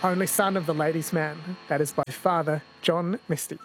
only son of the ladies' man. That is by Father John Misty.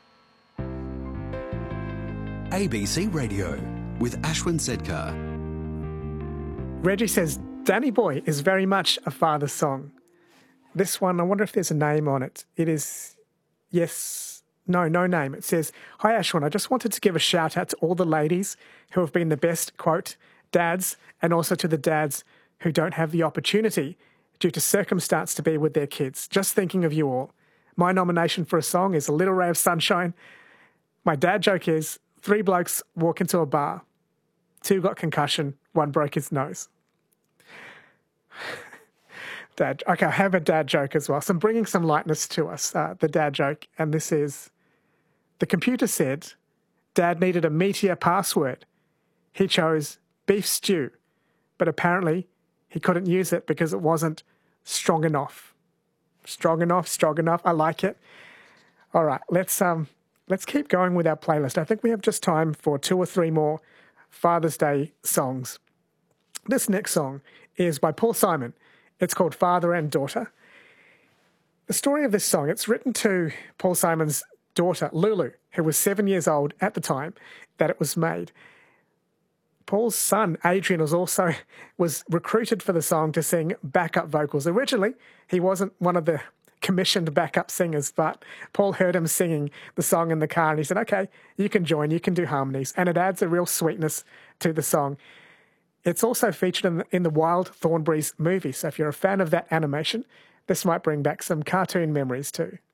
ABC Radio with Ashwin Sedkar. Reggie says, Danny Boy is very much a father's song. This one, I wonder if there's a name on it. It is, yes, no name. It says, hi Ashwin, I just wanted to give a shout out to all the ladies who have been the best, quote, dads, and also to the dads who don't have the opportunity due to circumstance to be with their kids. Just thinking of you all. My nomination for a song is A Little Ray of Sunshine. My dad joke is, 3 blokes walk into a bar. 2 got concussion, 1 broke his nose. Dad, okay, I have a dad joke as well. So I'm bringing some lightness to us, the dad joke. And this is, the computer said Dad needed a meteor password. He chose beef stew, but apparently he couldn't use it because it wasn't strong enough. Strong enough. I like it. All right, let's keep going with our playlist. I think we have just time for 2 or 3 more Father's Day songs. This next song is by Paul Simon. It's called Father and Daughter. The story of this song, it's written to Paul Simon's daughter, Lulu, who was 7 years old at the time that it was made. Paul's son, Adrian, was recruited for the song to sing backup vocals. Originally, he wasn't one of the commissioned backup singers, but Paul heard him singing the song in the car and he said, okay, you can join, you can do harmonies. And it adds a real sweetness to the song. It's also featured in the Wild Thornberrys movie. So if you're a fan of that animation, this might bring back some cartoon memories too.